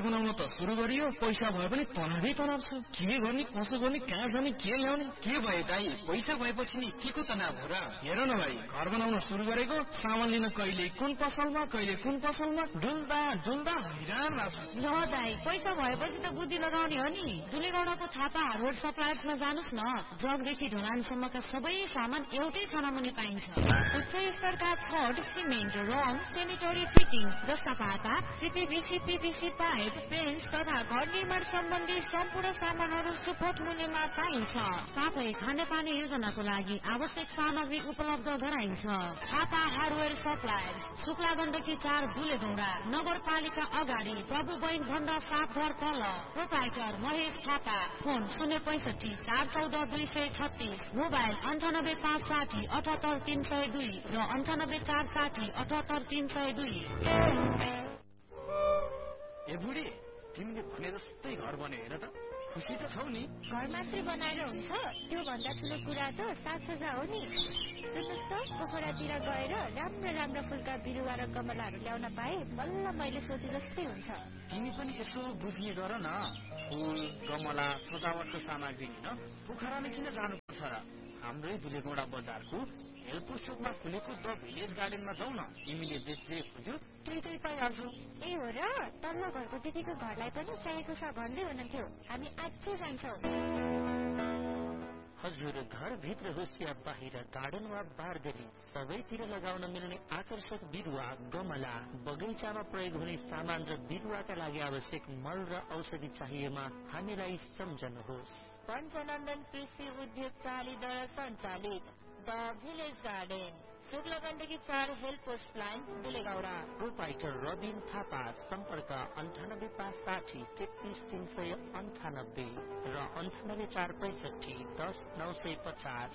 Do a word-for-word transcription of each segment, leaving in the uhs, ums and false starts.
बनाउन त सुरु गरियो, पैसा भए पनि तनावै तनाव छ। के गर्ने, कसो गर्ने, कहाँ जाने, के ल्याउने? के भयो दाइ, पैसा भएपछि नि के को तनाव हो र? हेर न भाइ, घर बनाउन सुरु गरेको, सामान लिन कहिले कुन पसलमा कहिले कुन पसलमा डुल्दा डुल्दा हैरान लाग्छ। ल दाइ, पैसा भएपछि त बुद्धि लगाउने हो नि। दुलेगौडाको थापा हार्डवेयर सप्लायर्समा जानुस् न। जगदेखि ढलानसम्मका सबै सामान एउटै थानामुनि पाइन्छ। उच्च स्तरका छड, सिमेन्ट, रङ, सेनिटरी फिटिङ जस्ता पाता, सिपिभिसी, पिभिसी पाइप, पेन्ट तथा घर निर्माण सम्बन्धी सम्पूर्ण सामानहरू सुपथ मूल्यमा पाइन्छ। साथै खानेपानी योजनाको लागि आवश्यक सामग्री उपलब्ध गराइन्छ। थापा हार्डवेयर सप्लायर्स, शुक्ला गण्डकी चार, दुलेगौडा, नगरपालिका अगाडि, प्रभु बैन भण्डा सात घर तल। प्रोप्राइटर महेश थापा। फोन शून्य पैसठी चार चौध दुई सय छत्तीस, मोबाइल अन्ठानब्बे पाँच साठी अठहत्तर तीन सय दुई र अन्ठानब्बे चार साठी अठहत्तर तीन सय दुई। ए बुढी, तिमीले भने जस्तै घर बन्यो हेर त, खुसी त छौ नि? घर मात्रै बनाएर हुन्छ, त्यो भन्दा ठुलो कुरा त साजसज्जा हो नि। सुन्नुहोस् त, पोखरातिर गएर राम्रो राम्रो फुलका बिरुवा र गमलाहरू ल्याउन पाए बल्ल मैले सोचे जस्तै हुन्छ। तिमी पनि यसो बुझ्ने गर न। फुल, गमला, सजावटको सामग्री लिन पोखरामा किन जानुपर्छ र? हाम्रै दुलेगौडा बजारको हेल्पो चोकमा खुलेको द भिलेज गार्डनमा जाउँ न। तिमीले जे जे खोज्यो त्यही त्यही पाइहाल्छौ। ए हो र, तल्लो घरको दिदीको घरलाई पनि चाहिएको छ भन्दै हुनुहुन्थ्यो। हामी आजै जान्छौँ। हजुर, घरभित्र होस् या बाहिर, गार्डन वा बारगली, सबैतिर लगाउन मिल्ने आकर्षक बिरुवा, गमला, बगैँचामा प्रयोग हुने सामान र बिरुवाका लागि आवश्यक मल र औषधि चाहिएमा हामीलाई सम्झनुहोस्। पञ्चनन्दन कृषि उद्योग प्रालीद्वारा सञ्चालित the village garden, Shukla Gandaki चार, help post line, दुलेगौडा। Proprietor Rabin Thapa. सम्पर्क अन्ठानब्बे पाँच साठी तेत्तिस तीन सय अन्ठानब्बे र अन्ठानब्बे चार पैसठी दस नौ सय पचास।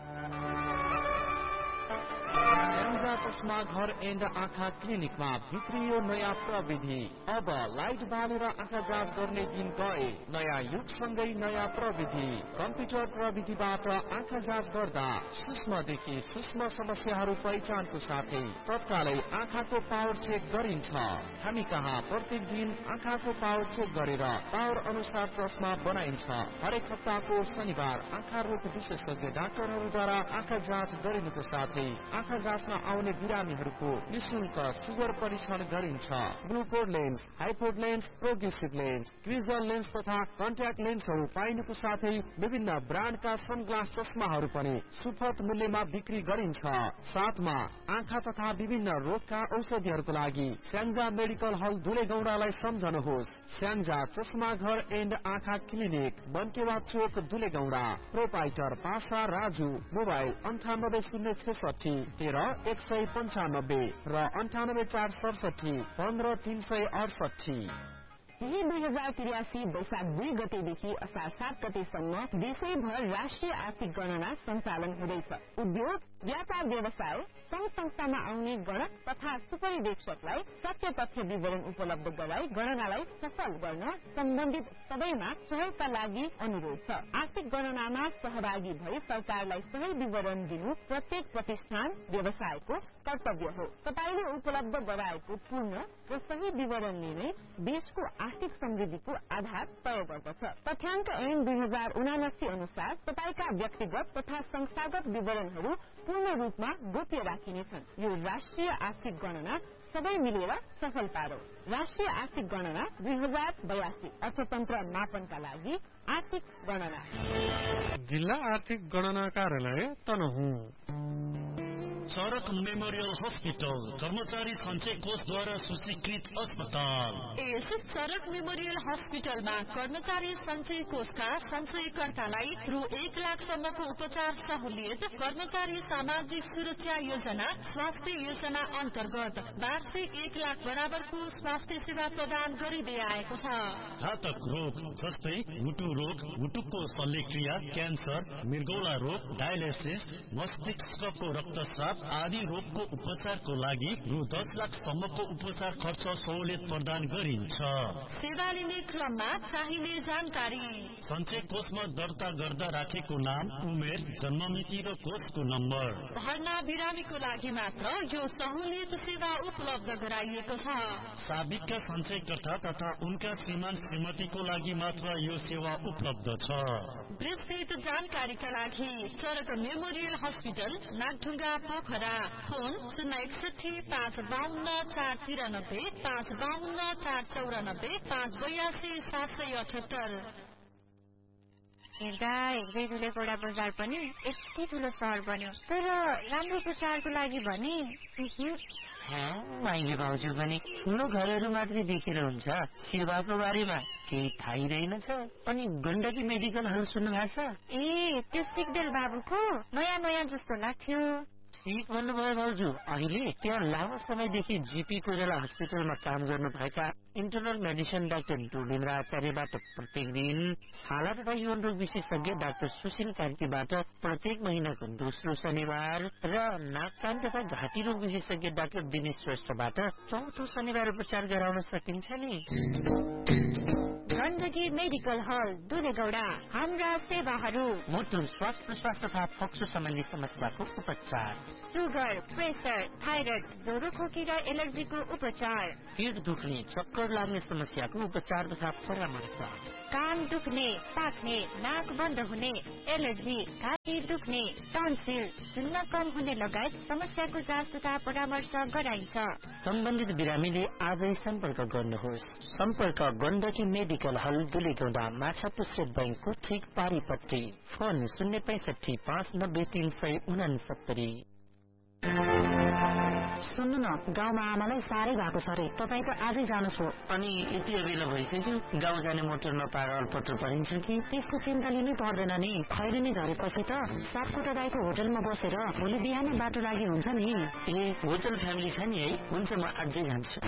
स्याङ्जा चस्मा घर एन्ड आँखा क्लिनिकमा भित्रियो नयाँ प्रविधि। अब लाइट बालेर आँखा जाँच गर्ने दिन गए। नयाँ युगसँगै नयाँ प्रविधि। कम्प्युटर प्रविधिबाट आँखा जाँच गर्दा सूक्ष्मदेखि सूक्ष्म समस्याहरू पहिचानको साथै तत्कालै आँखाको पावर चेक गरिन्छ। हामी कहाँ प्रत्येक दिन आँखाको पावर चेक गरेर पावर अनुसार चस्मा बनाइन्छ। हरेक हप्ताको शनिबार आँखा रोग विशेषज्ञ डाक्टरहरूद्वारा आँखा जाँच गरिनुको साथै आँखा जाँच्न आउने बिरामीहरूको निशुल्क सुगर परीक्षण गरिन्छ। ग्लुकोड lens, हाइपोड lens, progressive lens, क्रिजल lens तथा कन्ट्याक्ट लेन्सहरू पाइनुको साथै विभिन्न ब्रान्डका सनग्लास चस्माहरू पनि सुपथ मूल्यमा बिक्री गरिन्छ। साथमा आँखा तथा विभिन्न रोगका औषधिहरूको लागि स्याङ्जा मेडिकल हल दुलेगौडालाई सम्झनुहोस्। स्याङ्जा चस्मा घर एन्ड आँखा क्लिनिक, बनकेवा चोक, दुलेगौडा। प्रोप्राइटर पासा राजु। मोबाइल अन्ठानब्बे शून्य छेसठी तेह्र एक सय पन्चानब्बे र अन्ठानब्बे चार सडसठी पन्ध्र तीन सय अडसठी। यही दुई हजार त्रियासी वैशाख दुई गतेदेखि असार सात गतेसम्म देशैभर राष्ट्रिय आर्थिक गणना सञ्चालन हुँदैछ। उद्योग, व्यापार, व्यवसाय, संघ संस्थामा आउने गणक तथा सुपरिवेक्षकलाई सत्य तथ्य विवरण उपलब्ध गराई गणनालाई सफल गर्न सम्बन्धित सबैमा सहयोगका लागि अनुरोध छ। आर्थिक गणनामा सहभागी भई सरकारलाई सही विवरण दिनु प्रत्येक प्रतिष्ठान, व्यवसायको कर्तव्य हो। तपाईले उपलब्ध गराएको पूर्ण र सही विवरणले नै देशको आर्थिक समृद्धिको आधार तय गर्दछ। तथ्याङ्क ऐन दुई हजार उनासी अनुसार तपाईका व्यक्तिगत तथा संस्थागत विवरणहरू पूर्ण रूपमा गोप्य राखिनेछन्। यो राष्ट्रिय आर्थिक गणना सबै मिलेर सफल पारौ। राष्ट्रिय आर्थिक गणना दुई हजार बयासी अर्थतन्त्र मापनका लागि आर्थिक गणना। जिल्ला आर्थिक गणना कार्यालय तनहुँ। सड़क मेमोरियल हस्पिटल, कर्मचारी सञ्चय कोषद्वारा सूचीकृत अस्पताल। यस सड़क मेमोरियल हस्पिटलमा कर्मचारी सञ्चय कोषका सञ्चयकर्तालाई रु एक लाखसम्मको उपचार सहुलियत, कर्मचारी सामाजिक सुरक्षा योजना, स्वास्थ्य योजना अन्तर्गत वार्षिक एक लाख बराबरको स्वास्थ्य सेवा प्रदान गरिँदै आएको छ। घातक रोग जस्तै मुटु रोग, मुटुको शल्यक्रिया, क्यान्सर, मृगौला रोग, डायलिसिस, मस्तिष्कको रक्तस्राव, साप आदि रोगको उपचारको लागि रु दस लाख सम्मको उपचार खर्च सहुलियत प्रदान गरिन्छ। सेवा लिने क्रममा चाहिने जानकारी सञ्चय कोषमा दर्ता गर्दा राखेको नाम, उमेर, जन्ममिति र कोषको नम्बर। भर्ना बिरामीको लागि मात्र यो सहुलियत सेवा उपलब्ध गराइएको छ। साबिकका सञ्चयकर्ता तथा उनका श्रीमान श्रीमतीको लागि मात्र यो सेवा उपलब्ध छ। विस्तृत जानकारीका लागि चरक memorial hospital, Nagdhunga, Pokhara. Phone शून्य एकसठी पाँच बाहन्न चार तिरानब्बे, पाँच बाहन्न चार चौरानब्बे, पाँच बयासी सात सय अठहत्तर। हेर्दा हेर्दै धुलेगौडा बजार पनि यति ठुलो सहर बन्यो, तर राम्रो प्रचारको लागि भने माइली भाउजू पनि ठुलो घरहरू मात्रै देखेर हुन्छ, सेवाको बारेमा केही थाहै रहेनछ। अनि गण्डकी मेडिकल हल सुन्नु भएको छ? ए त्यो सिक्देल बाबुको नयाँ नयाँ जस्तो लाग्थ्यो। ठिक भन्नुभयो भाउजू। अहिले त्यहाँ लामो समयदेखि जीपी कोइराला हस्पिटलमा काम गर्नुभएका इन्टरनल मेडिसिन डाक्टर डोलेन्द्र आचार्यबाट प्रत्येक दिन, छाला तथा यौन रोग विशेषज्ञ डाक्टर सुशील कार्कीबाट प्रत्येक महिनाको दोस्रो शनिबार र नाक कान तथा घाँटी रोग विशेषज्ञ डाक्टर दिनेश श्रेष्ठबाट चौथो शनिबार उपचार गराउन सकिन्छ नि। गण्डकी मेडिकल हल दुलेगौडा। हाम्रा सेवाहरू: मुटु, श्वास प्रश्वास तथा फोक्सो सम्बन्धी समस्याको उपचार, सुगर, प्रेसर, थाइरोइड, ज्वरो, खोकी र एलर्जीको उपचार, पेट दुख्ने, चक्कर लाग्ने समस्याको उपचार तथा परामर्श, कान दुख्ने, पाक्ने, नाक बन्द हुने, एलर्जी, घाँटी दुख्ने, टन्सिल, सुन्न कम हुने लगायत समस्याको जाँच तथा परामर्श गराइन्छ। सम्बन्धित बिरामीले आजै सम्पर्क गर्नुहोस्। सम्पर्क गण्डकी मेडिकल हल दुलेगौडा, माछापुच्छ्रे बैंकको ठिक पारिपट्टि। फोन शून्य पैसठी पाँच नब्बे तीन सय उनासत्तरी। सुन्नु न, गाउँमा आमालाई साह्रै भएको छ रे, तपाईँ त आजै जानुहोस् हो। अनि यति बेला भइसक्यो, गाउँ जाने मोटर नपाएर अल्पत्र परिन्छ कि? त्यसको चिन्ता लिनै पर्दैन नि। खैरेनी झरेपछि त सापकोटा दाइको होटलमा बसेर भोलि बिहानै बाटो लागि हुन्छ नि। ए होटल फ्यामिली छ नि है? हुन्छ, म अझै जान्छु।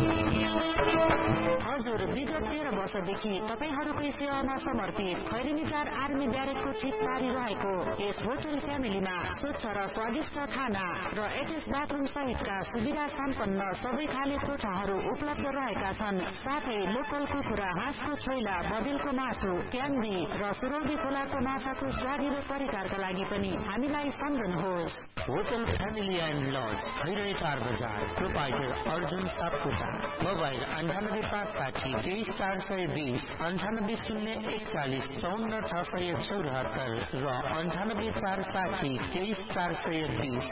हजुर, विगत तेह्र वर्षदेखि तपाईँहरूकै सेवामा समर्पित खैरेनी चार आर्मी ब्यारेकको ठिक पारिरहेको यस होटल फ्यामिलीमा स्वच्छ र स्वादिष्ट खाना र एटेच बाथरुम सहितका सुविधा सम्पन्न सबै खाले कोठाहरू उपलब्ध रहेका छन्। साथै लोकल कुखुरा, हाँसको छोइला, बदेलको मासु, क्यान्डी र सुरौदी खोलाको माछाको स्वादिलो परिकारका लागि पनि हामीलाई सम्झनुहोस्। Hotel family and lodge, Khaireni चार बजार, प्रोपाइटर अर्जुन सापकोटा। मोबाइल अन्ठानब्बे पाँच साठी तेइस चार सय बिस, अन्ठानब्बे शून्य एकचालिस चौन्न छ सय चौरात्तर र अन्ठानब्बे चार साठी तेइस चार सय बिस।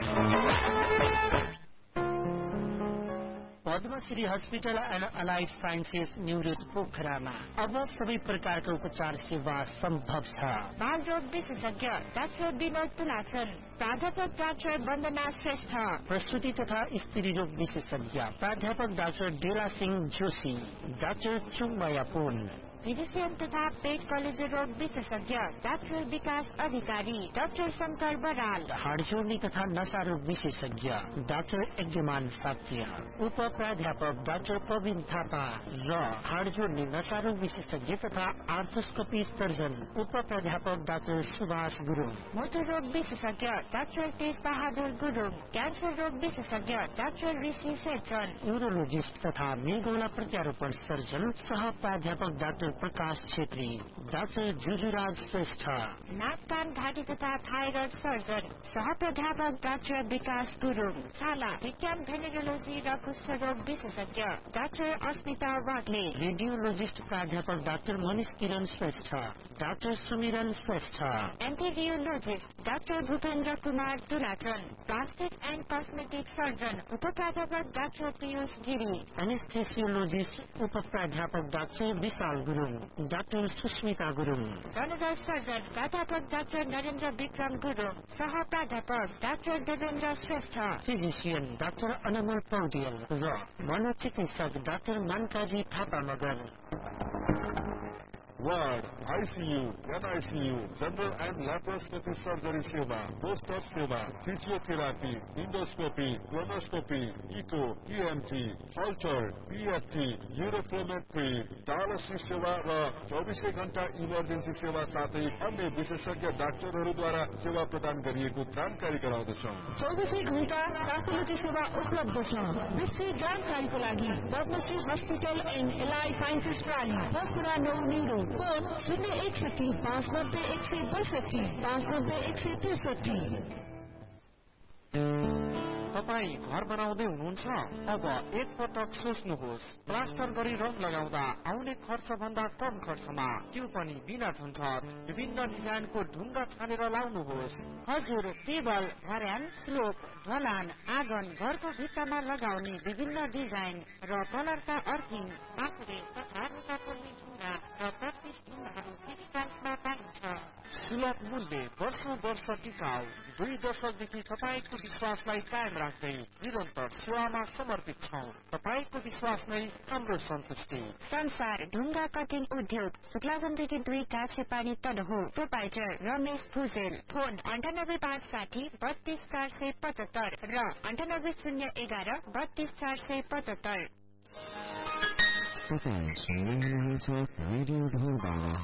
Padmashri hospital and allied sciences New Road पोखरामा अब सबै प्रकारको उपचार सेवा सम्भव छ। बाल रोग विशेषज्ञ डाक्टर विनोद तुलाचन, प्राध्यापक डाक्टर वन्दना श्रेष्ठ, प्रसूति तथा स्त्री रोग विशेषज्ञ प्राध्यापक डाक्टर डेला सिंह जोशी, डाक्टर चुङमाया पुन, फिजिसियन तथा पेट कलेजो रोग विशेषज्ञ डाक्टर विकास अधिकारी, डाक्टर शंकर बराल, हाड जोड्ने तथा नशा रोग विशेषज्ञ डाक्टर यज्ञमान साप्य, उप प्राध्यापक डाक्टर प्रवीण थापा र हाड जोड्ने नशा रोग विशेषज्ञ तथा आर्थोस्कोपी सर्जन उप प्राध्यापक डाक्टर सुभाष गुरुङ, मोटर रोग विशेषज्ञ डाक्टर तेज बहादुर गुरुङ, क्यान्सर रोग विशेषज्ञ डाक्टर ऋषि शेरचन, न्युरोलोजिस्ट तथा मृगौला प्रत्यारोपण सर्जन सह प्राध्यापक डाक्टर प्रकाश छेत्री, डाक्टर जुजुराज श्रेष्ठ, नाक कान घाँटी तथा थाइरोइड सर्जन सह प्राध्यापक डाक्टर विकास गुरुङ, छाला विज्ञान भेनेरोलोजी र कुष्ठ रोग विशेषज्ञ डाक्टर अस्मिता वाग्ले, रेडियोलोजिस्ट प्राध्यापक डाक्टर मनिष किरण श्रेष्ठ, डाक्टर सुमिरन Shrestha, एन्टेरियोलोजिस्ट doctor Bhupendra Kumar तुलाचन, plastic and cosmetic surgeon उप प्राध्यापक डाक्टर पीयूष गिरी, एनेस्थेसियोलोजिस्ट उप प्राध्यापक डाक्टर विशाल Gurung, doctor Susmita Gurung, general surgeon प्राध्यापक डाक्टर नरेन्द्र विक्रम गुरुङ, सह प्राध्यापक doctor Devendra Shrestha, physician doctor अनमोल पौडेल र मनोचिकित्सक doctor मानकाजी Thapa Magar. Ward, ICU, एनआइसियू, general and laparoscopy surgery सेवा, पोस्टर सेवा, physiotherapy, endoscopy, colonoscopy, eco, इएमटी, alter, पिएफटी, uroflowmetry, dialysis सेवा र चौबिसै घण्टा इमर्जेन्सी सेवा साथै अन्य विशेषज्ञ डाक्टरहरूद्वारा सेवा प्रदान गरिएको जानकारी गराउँदछौ। चौबिसै घण्टा प्याथोलोजी सेवा उपलब्ध छ। विस्तृत जानकारीको लागि Padmashri hospital and allied sciences प्राली, दसवटा नौ न्युरो, फोन शून्य एकसठी पाँच नब्बे एक सय बैसठी पाँच नब्बे एक सय त्रिसठी। तपाईँ घर बनाउँदै हुनुहुन्छ? अब एक पटक सोच्नुहोस्, प्लास्टर गरी रङ लगाउँदा आउने खर्च भन्दा कम खर्चमा, त्यो पनि बिना झन्झट विभिन्न डिजाइनको ढुङ्गा छानेर लाउनुहोस्। हजुर, टेबल, घर्यान, स्लोप, ढलान, आँगन, घरको भित्तामा लगाउने विभिन्न डिजाइन र कलरका अर्थिङ, बाँकुरे तथा रुखाकोर्ने ढुङ्गा र पच्चिस ढुङ्गाहरू फिक्स प्राइसमा पाइन्छ। सुलभ मूल्य, वर्षौं वर्ष टिकाउ, दुई दशकदेखि तपाईँको विश्वासलाई कायम राख्दै निरन्तर सेवामा समर्पित छौं। तपाईँको विश्वास नै हाम्रो सन्तुष्टि। संसार ढुङ्गा कटिङ उद्योग, शुक्लावनदेखि दुई काछे पानी तड हो। प्रोपाइटर रमेश भुजेल। फोन अन्ठानब्बे पाँच साठी बत्तीस चार सय पचहत्तर र अन्ठानब्बे शून्य एघार बत्तीस चार सय पचहत्तर। तपाईँ सुन्दै हुनुहुन्छ रेडियो ढोलबाबा